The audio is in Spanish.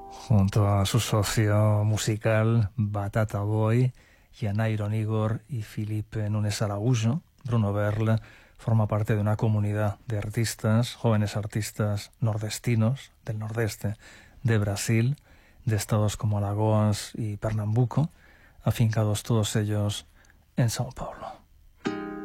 junto a su socio musical Batata Boy y a Nairon Igor y Filipe Nunes Araújo. Bruno Berle forma parte de una comunidad de artistas, jóvenes artistas nordestinos del nordeste de Brasil, de estados como Alagoas y Pernambuco, afincados todos ellos en São Paulo.